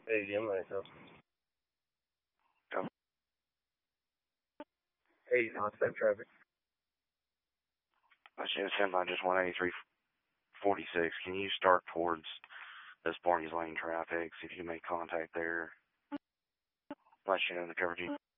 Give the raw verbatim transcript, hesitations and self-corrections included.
Hey, I'm myself. Go. Hey, non-stop traffic. I should have sent by just one eighty-three forty-six. Can you start towards this Barney's Lane traffic? See if you can make contact there. Let you know the coverage.